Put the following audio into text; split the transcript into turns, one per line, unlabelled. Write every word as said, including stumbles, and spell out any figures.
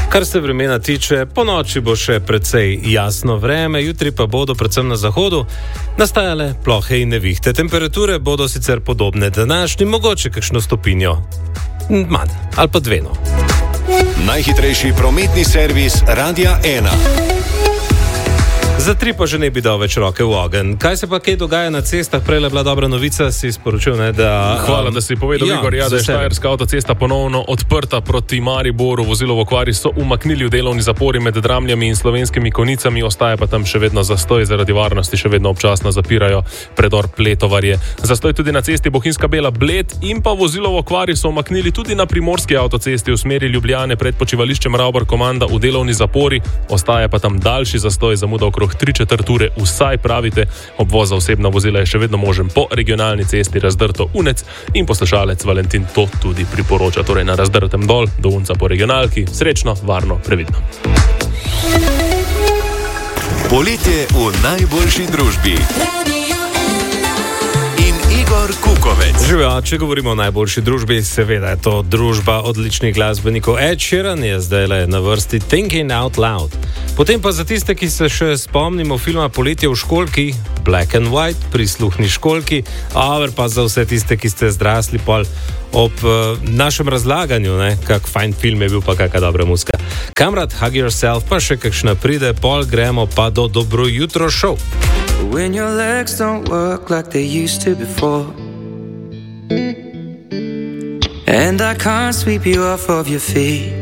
Kar se vremena tiče, po noči bo še precej jasno vreme, jutri pa bodo predvsem na zahodu nastajale plohe in nevihte. Temperature bodo sicer podobne današnji, mogoče kakšno stopinjo manj ali pa dve.
Najhitrejši prometni servis Radia ena.
Za tri pa že ne bi dal več roke v ogenj. Kaj se pa kaj dogaja na cestah? Prej je bila dobra novica, si sporočil, ne, da...
Hvala, da si povedal, ja, Igor, ja, da je štajerska avtocesta ponovno odprta proti Mariboru. Vozilo v okvari so umaknili v delovni zapori med Dramljami in Slovenskimi Konicami, ostaja pa tam še vedno zastoj, zaradi varnosti še vedno občasno zapirajo predor Pletovarje. Zastoj tudi na cesti Bohinjska Bela Bled in pa vozilo v okvari so umaknili tudi na primorski avtocesti v smeri Ljubljane pred počivališčem Ravbar Komanda v delovni zapori, ostaja pa tam daljši zastoj, zamuda okrog tri četrt ure vsaj, pravite. Obvoz za osebna vozila je še vedno možen po regionalni cesti Razdrto-Unec in poslušalec Valentin to tudi priporoča. Torej na Razdrtem dol do Unca po regionalki. Srečno, varno, previdno.
Poletje v najboljši družbi. Igor Kukovec.
Živijo, če govorimo o najboljši družbi, seveda je to družba odličnih glasbenikov. Ed Sheeran je zdaj le na vrsti Thinking Out Loud. Potem pa za tiste, ki se še spomnimo filma Poletje v školjki, Black and White, prisluhni školjki, over pa za vse tiste, ki ste zrasli pol ob uh, našem razlaganju, ne, kak fajn film je bil pa kaka dobra muzika. Kamrat, Hug Yourself, pa še kakšna pride, pol gremo pa do Dobro jutro show.
When your legs don't work like they used to before, and I can't sweep you off of your feet,